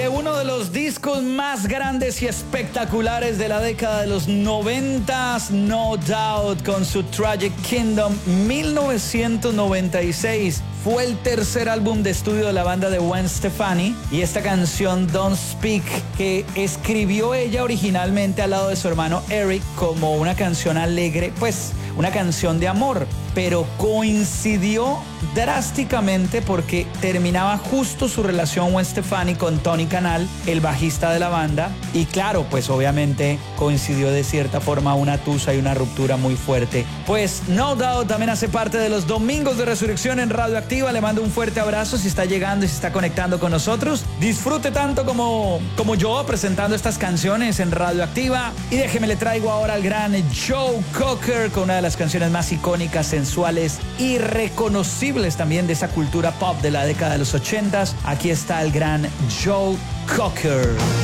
uno de los discos más grandes y espectaculares de la década de los 90s, No Doubt, con su Tragic Kingdom, 1996. Fue el tercer álbum de estudio de la banda de Gwen Stefani, y esta canción Don't Speak, que escribió ella originalmente al lado de su hermano Eric como una canción alegre, pues una canción de amor, pero coincidió drásticamente porque terminaba justo su relación Gwen Stefani con Tony Kanal, el bajista de la banda, y claro, pues obviamente coincidió de cierta forma una tusa y una ruptura muy fuerte. Pues No Doubt también hace parte de los Domingos de Resurrección en Radioactiva. Le mando un fuerte abrazo si está llegando y se está conectando con nosotros. Disfrute tanto como yo presentando estas canciones en Radioactiva. Y déjeme, le traigo ahora al gran Joe Cocker con una de las canciones más icónicas, sensuales y reconocibles también de esa cultura pop de la década de los 80s. Aquí está el gran Joe Cocker.